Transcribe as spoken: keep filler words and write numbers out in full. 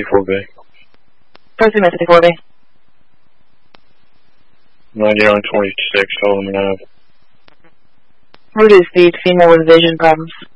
fifty-four B. Proceed, fifty-four B. ninety-nine twenty-six, hold them now. Route is the female with vision problems.